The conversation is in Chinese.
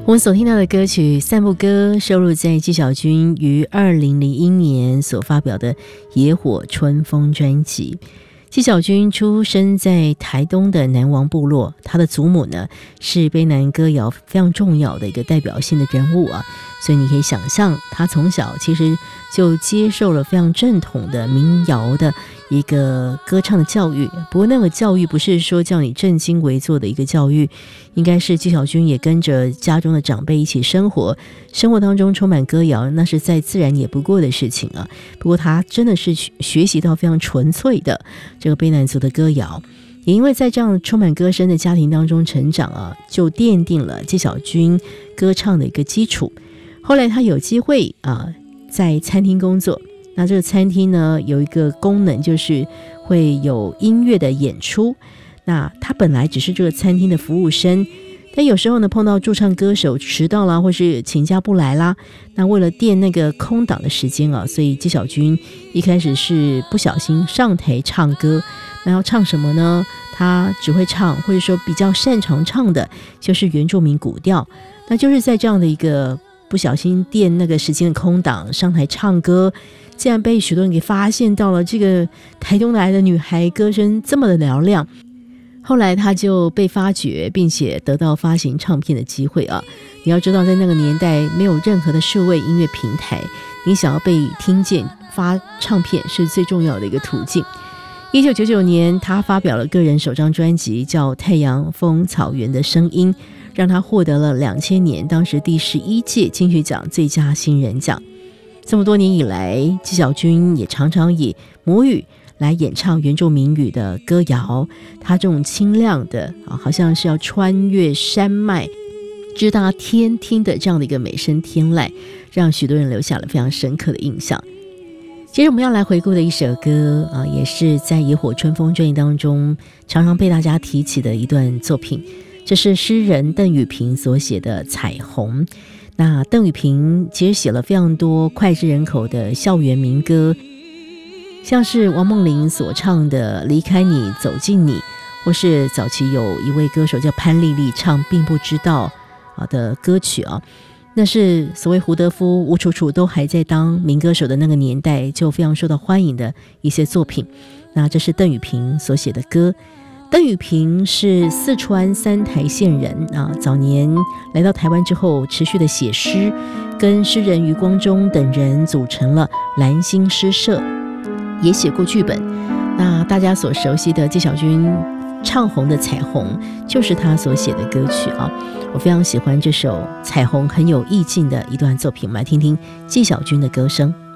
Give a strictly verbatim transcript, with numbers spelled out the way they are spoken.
我们所听到的歌曲《散步歌》收录在纪晓君于二零零一年所发表的《野火春风》专辑。纪晓君出生在台东的南王部落，他的祖母呢是卑南歌谣非常重要的一个代表性的人物啊，所以你可以想象他从小其实就接受了非常正统的民谣的一个歌唱的教育。不过那个教育不是说叫你正襟危坐的一个教育，应该是纪晓君也跟着家中的长辈一起生活，生活当中充满歌谣，那是再自然也不过的事情啊。不过他真的是学习到非常纯粹的这个卑南族的歌谣，也因为在这样充满歌声的家庭当中成长啊，就奠定了纪晓君歌唱的一个基础。后来他有机会啊在餐厅工作，那这个餐厅呢有一个功能就是会有音乐的演出，那他本来只是这个餐厅的服务生，但有时候呢碰到驻唱歌手迟到啦，或是请假不来啦，那为了垫那个空档的时间啊，所以纪晓君一开始是不小心上台唱歌。那要唱什么呢？他只会唱，或者说比较擅长唱的就是原住民古调。那就是在这样的一个不小心垫那个时间的空档上台唱歌，竟然被许多人给发现到了，这个台东来的女孩歌声这么的嘹亮。后来他就被发掘，并且得到发行唱片的机会啊！你要知道，在那个年代没有任何的数位音乐平台，你想要被听见，发唱片是最重要的一个途径。一九九九年，他发表了个人首张专辑，叫《太阳风草原的声音》，让他获得了两千年当时第十一届金曲奖最佳新人奖。这么多年以来，纪晓君也常常以母语来演唱原住民语的歌谣，他这种清亮的啊，好像是要穿越山脉直达天听的这样的一个美声天籁，让许多人留下了非常深刻的印象。接着我们要来回顾的一首歌啊，也是在《野火春风》专辑当中常常被大家提起的一段作品，这是诗人邓雨萍所写的《彩虹》。那邓雨萍其实写了非常多脍炙人口的校园民歌，像是王梦麟所唱的《离开你走进你》，或是早期有一位歌手叫潘丽丽唱《并不知道》的歌曲啊，那是所谓胡德夫、吴楚楚都还在当民歌手的那个年代就非常受到欢迎的一些作品。那这是邓雨萍所写的歌。邓雨萍是四川三台县人啊，早年来到台湾之后持续的写诗，跟诗人余光中等人组成了蓝星诗社，也写过剧本。那大家所熟悉的纪晓君唱红的《彩虹》就是他所写的歌曲啊，我非常喜欢这首《彩虹》，很有意境的一段作品。我们来听听纪晓君的歌声。